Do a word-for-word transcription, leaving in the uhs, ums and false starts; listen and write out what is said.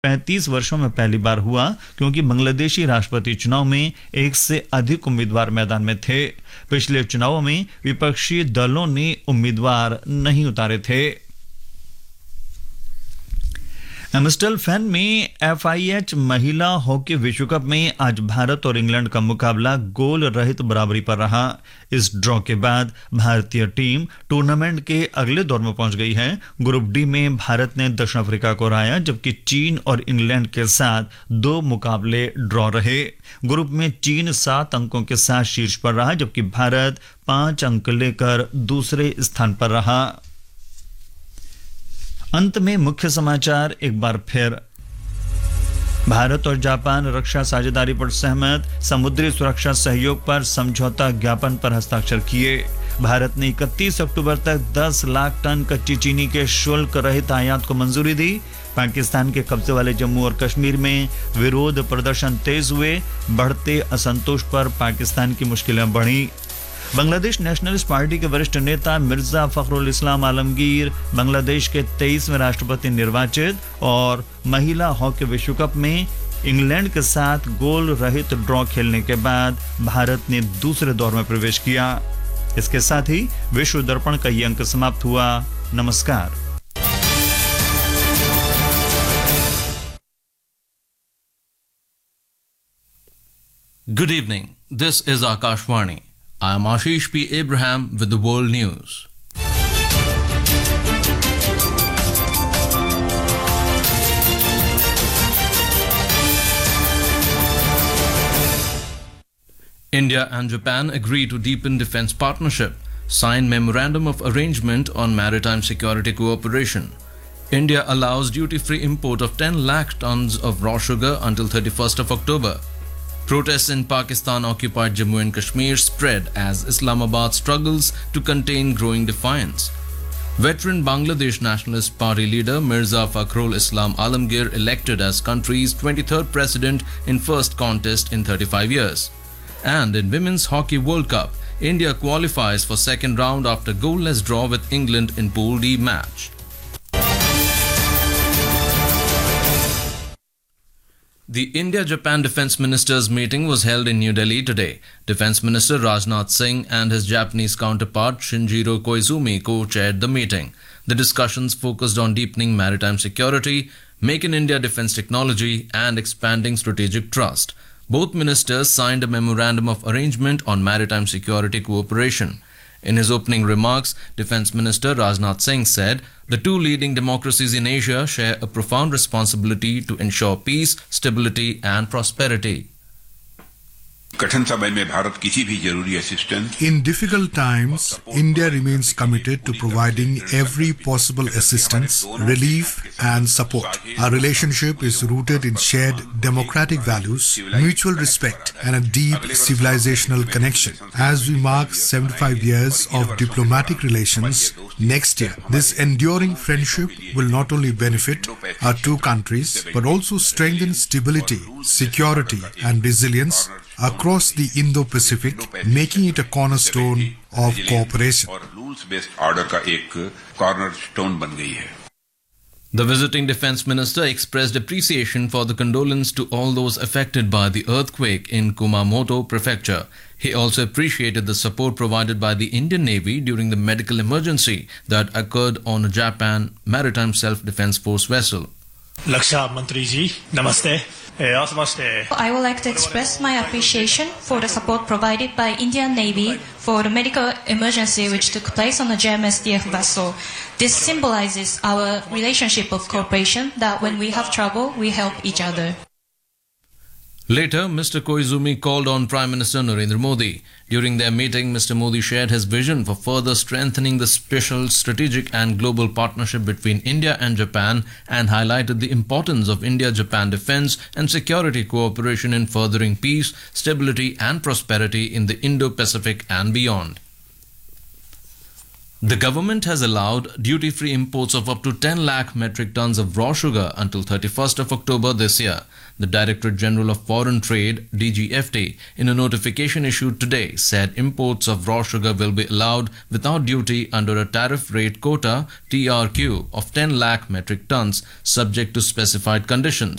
पैंतीस वर्षों में पहली बार हुआ क्योंकि बांग्लादेशी राष्ट्रपति चुनाव में एक से अधिक उम्मीदवार मैदान में थे। पिछले चुनावों में विपक्षी दलों ने उम्मीदवार नहीं उतारे थे। एम्स्टल फैन में एफआईएच महिला हॉकी विश्व कप में आज भारत और इंग्लैंड का मुकाबला गोल रहित बराबरी पर रहा। इस ड्रॉ के बाद भारतीय टीम टूर्नामेंट के अगले दौर में पहुंच गई है। ग्रुप डी में भारत ने दक्षिण अफ्रीका को हराया, जबकि चीन और इंग्लैंड के साथ दो मुकाबले ड्रॉ रहे। ग्रुप में चीन सात अंकों के साथ शीर्ष पर रहा, जबकि भारत पांच अंक लेकर दूसरे स्थान पर रहा। अंत में मुख्य समाचार एक बार फिर। भारत और जापान रक्षा साझेदारी पर सहमत, समुद्री सुरक्षा सहयोग पर समझौता ज्ञापन पर हस्ताक्षर किए। भारत ने इकतीस अक्टूबर तक दस लाख टन कच्ची चीनी के शुल्क रहित आयात को मंजूरी दी। पाकिस्तान के कब्जे वाले जम्मू और कश्मीर में विरोध प्रदर्शन तेज हुए। बढ़ते असंतोष पर पाकिस्तान की मुश्किलें बढ़ी। बांग्लादेश नेशनलिस्ट पार्टी के वरिष्ठ नेता मिर्जा फखरुल इस्लाम आलमगीर बांग्लादेश के तेईसवें राष्ट्रपति निर्वाचित। और महिला हॉकी विश्व कप में इंग्लैंड के साथ गोल रहित ड्रॉ खेलने के बाद भारत ने दूसरे दौर में प्रवेश किया। इसके साथ ही विश्व दर्पण का ये अंक समाप्त हुआ। नमस्कार। Good evening. This is Akashvani. I am Ashish P. Abraham with the World News. India and Japan agree to deepen defense partnership, sign memorandum of arrangement on maritime security cooperation. India allows duty-free import of ten lakh tons of raw sugar until thirty-first of October. Protests in Pakistan-occupied Jammu and Kashmir spread as Islamabad struggles to contain growing defiance. Veteran Bangladesh Nationalist Party leader Mirza Fakhrul Islam Alamgir elected as country's twenty-third president in first contest in thirty-five years. And in Women's Hockey World Cup, India qualifies for second round after goalless draw with England in Pool D match. The India-Japan Defence Ministers meeting was held in New Delhi today. Defence Minister Rajnath Singh and his Japanese counterpart Shinjiro Koizumi co-chaired the meeting. The discussions focused on deepening maritime security, Make in India defence technology and expanding strategic trust. Both ministers signed a memorandum of arrangement on maritime security cooperation. In his opening remarks, Defence Minister Rajnath Singh said the two leading democracies in Asia share a profound responsibility to ensure peace, stability and prosperity. कठिन समय में भारत किसी भी जरूरी assistance In difficult times, India remains committed to providing every possible assistance, relief and support. Our relationship is rooted in shared democratic values, mutual respect and a deep civilizational connection. As we mark seventy-five years of diplomatic relations next year, this enduring friendship will not only benefit our two countries but also strengthen stability, security and resilience across the Indo-Pacific, making it a cornerstone of cooperation. The visiting defence minister expressed appreciation for the condolence to all those affected by the earthquake in Kumamoto Prefecture. He also appreciated the support provided by the Indian Navy during the medical emergency that occurred on a Japan Maritime Self-Defence Force vessel. Laksha Mantri ji, namaste. I would like to express my appreciation for the support provided by Indian Navy for the medical emergency which took place on the J M S D F vessel. This symbolizes our relationship of cooperation, that when we have trouble, we help each other. Later, Mister Koizumi called on Prime Minister Narendra Modi. During their meeting, Mister Modi shared his vision for further strengthening the special strategic and global partnership between India and Japan and highlighted the importance of India-Japan defense and security cooperation in furthering peace, stability and prosperity in the Indo-Pacific and beyond. The government has allowed duty-free imports of up to ten lakh metric tons of raw sugar until thirty-first of October this year. The Directorate General of Foreign Trade, D G F T, in a notification issued today, said imports of raw sugar will be allowed without duty under a tariff rate quota T R Q of ten lakh metric tons, subject to specified conditions.